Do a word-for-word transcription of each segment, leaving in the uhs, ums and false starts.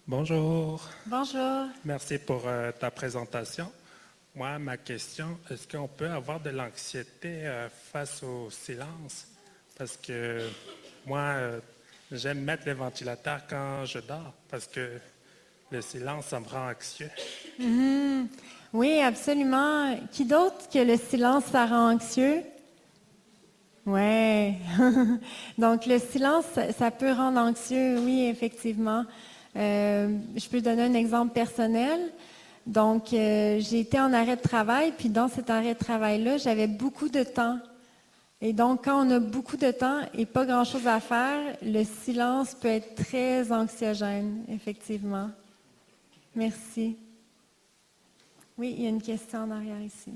Bonjour. Bonjour. Merci pour euh, ta présentation. Moi, ma question, est-ce qu'on peut avoir de l'anxiété euh, face au silence? Parce que moi, euh, j'aime mettre le ventilateur quand je dors parce que le silence, ça me rend anxieux. Mhm. Oui, absolument. Qui d'autre que le silence, ça rend anxieux? Ouais. Donc, le silence, ça, ça peut rendre anxieux, oui, effectivement. Euh, je peux donner un exemple personnel. Donc, euh, j'ai été en arrêt de travail, puis dans cet arrêt de travail-là, j'avais beaucoup de temps. Et donc, quand on a beaucoup de temps et pas grand-chose à faire, le silence peut être très anxiogène, effectivement. Merci. Oui, il y a une question en arrière ici.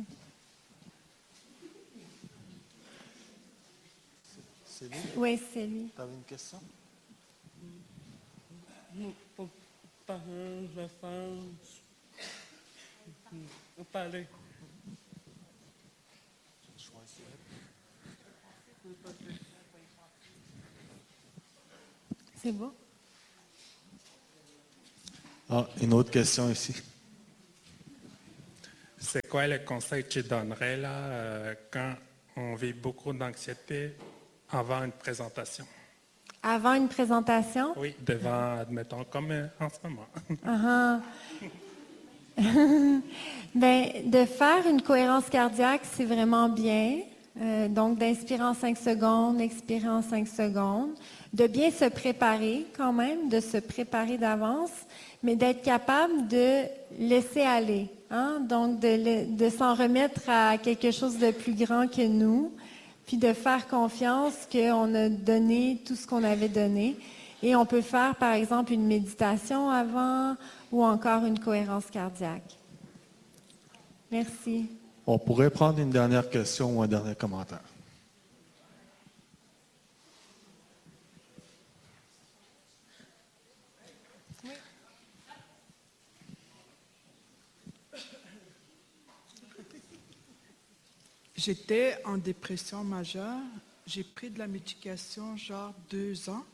C'est lui? Oui, c'est lui. Tu avais une question? Pour parler, la femme, pour parler. C'est beau? Ah, une autre question ici. C'est quoi le conseil que tu donnerais là, euh, quand on vit beaucoup d'anxiété avant une présentation? Avant une présentation? Oui, devant, admettons, comme euh, en ce moment. Uh-huh. Ben, de faire une cohérence cardiaque, c'est vraiment bien. Euh, donc, d'inspirer en cinq secondes, expirer en cinq secondes. De bien se préparer quand même, de se préparer d'avance, mais d'être capable de laisser aller. Hein? Donc, de, de s'en remettre à quelque chose de plus grand que nous, puis de faire confiance qu'on a donné tout ce qu'on avait donné. Et on peut faire, par exemple, une méditation avant ou encore une cohérence cardiaque. Merci. On pourrait prendre une dernière question ou un dernier commentaire. J'étais en dépression majeure. J'ai pris de la médication genre deux ans.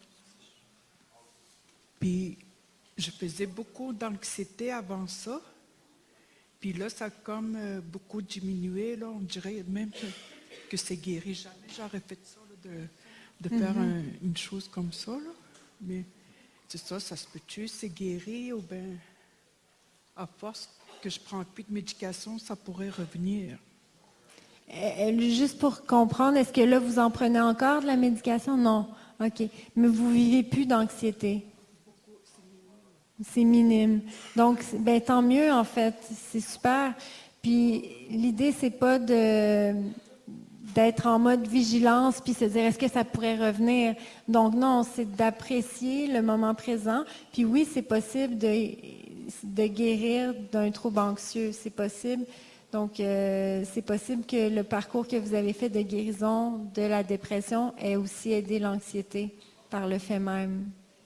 Puis je faisais beaucoup d'anxiété avant ça. Puis là, ça a comme euh, beaucoup diminué. Là. On dirait même que, que c'est guéri. Jamais j'aurais fait ça, là, de, de faire un- une chose comme ça. Là. Mais c'est ça, ça se peut-tu, c'est guéri ou bien à force que je prends plus de médication, ça pourrait revenir. Euh, Juste pour comprendre, est-ce que là, vous en prenez encore de la médication? Non. OK. Mais vous ne vivez plus d'anxiété? C'est minime. Donc, c'est- ben, tant mieux, en fait. C'est super. Puis, l'idée, c'est pas de d'être en mode vigilance puis se dire est-ce que ça pourrait revenir. Donc, non, c'est d'apprécier le moment présent. Puis oui, c'est possible de, de guérir d'un trouble anxieux. C'est possible. Donc, euh, c'est possible que le parcours que vous avez fait de guérison de la dépression ait aussi aidé l'anxiété par le fait même.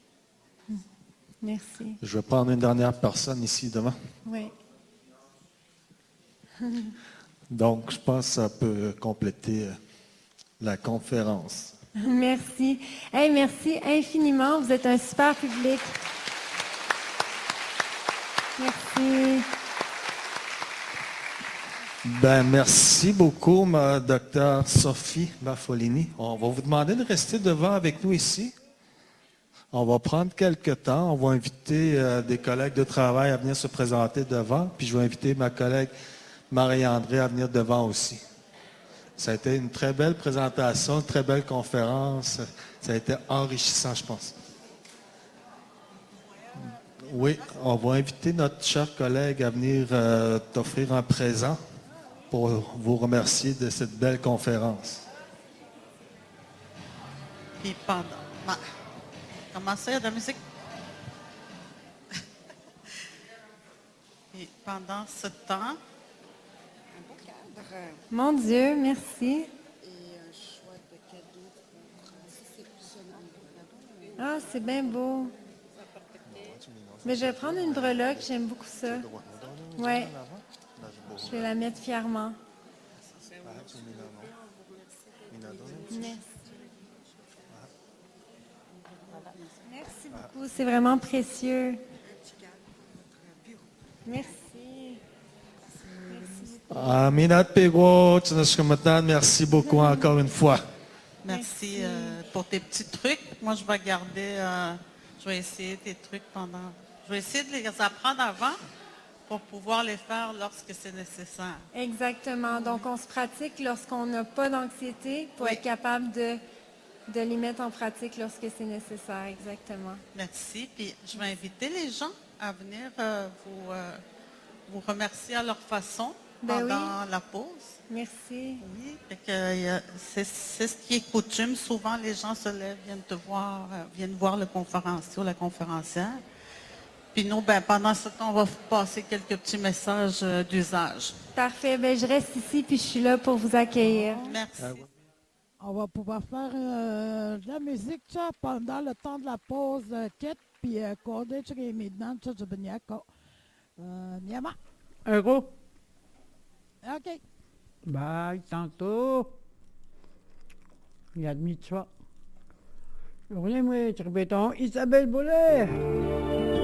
Merci. Je vais prendre une dernière personne ici devant. Oui. Donc, je pense que ça peut compléter euh, la conférence. Merci. Hey, merci infiniment. Vous êtes un super public. Merci. Ben, merci beaucoup, ma docteure Sophie Baffolini. On va vous demander de rester devant avec nous ici. On va prendre quelques temps. On va inviter euh, des collègues de travail à venir se présenter devant. Puis je vais inviter ma collègue Marie-André à venir devant aussi. Ça a été une très belle présentation, une très belle conférence. Ça a été enrichissant, je pense. Oui, on va inviter notre cher collègue à venir euh, t'offrir un présent pour vous remercier de cette belle conférence. Puis pendant... Ma... Comment ça, il y a de la musique? Et pendant ce temps... Un beau cadre. Mon Dieu, merci. Et un choix de cadeaux pour... Si c'est plus seulement un cadeau. Ah, c'est bien beau. Mais je vais prendre une breloque, j'aime beaucoup ça. Oui. Je vais la mettre fièrement. Merci. Merci beaucoup, c'est vraiment précieux. Merci. Merci beaucoup. Aminat Pego, Tsunashkamatan, merci beaucoup encore une fois. Merci euh, pour tes petits trucs. Moi, je vais garder, euh, je vais essayer tes trucs pendant. Je vais essayer de les apprendre avant pour pouvoir les faire lorsque c'est nécessaire. Exactement. Donc, on se pratique lorsqu'on n'a pas d'anxiété pour Oui. être capable de, de les mettre en pratique lorsque c'est nécessaire. Exactement. Merci. Puis je vais inviter les gens à venir euh, vous, euh, vous remercier à leur façon Ben pendant oui. la pause. Merci. Oui, fait que, euh, c'est c'est ce qui est coutume. Souvent, les gens se lèvent, viennent te voir, euh, viennent voir le conférencier ou la conférencière. Puis nous, ben, pendant ce temps, on va vous passer quelques petits messages euh, d'usage. Parfait. Ben, je reste ici puis je suis là pour vous accueillir. Merci. On va pouvoir faire euh, de la musique ça, pendant le temps de la pause, euh, quête, puis euh, coder sur les maintenant, ça, c'est bien, euh, Niama. Un gros. OK. Bye, tantôt. Il y a demi de soir. Rien, moi, tu répètes, Isabelle Boulet.